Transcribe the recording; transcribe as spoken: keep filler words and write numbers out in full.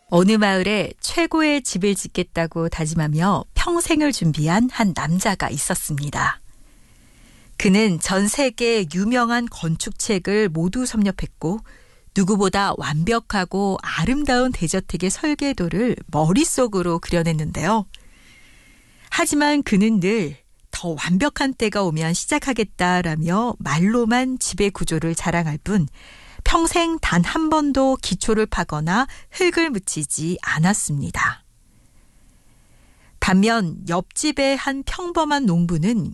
어느 마을에 최고의 집을 짓겠다고 다짐하며 평생을 준비한 한 남자가 있었습니다. 그는 전 세계 유명한 건축책을 모두 섭렵했고 누구보다 완벽하고 아름다운 대저택의 설계도를 머릿속으로 그려냈는데요. 하지만 그는 늘 더 완벽한 때가 오면 시작하겠다라며 말로만 집의 구조를 자랑할 뿐 평생 단 한 번도 기초를 파거나 흙을 묻히지 않았습니다. 반면 옆집의 한 평범한 농부는